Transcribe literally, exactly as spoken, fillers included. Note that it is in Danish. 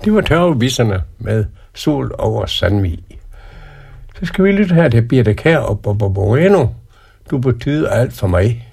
Det var Tørvebisserne med Sol over Sandvig. Så skal vi lytte her til Birthe Kjær og Bobo Bueno. Du betyder alt for mig.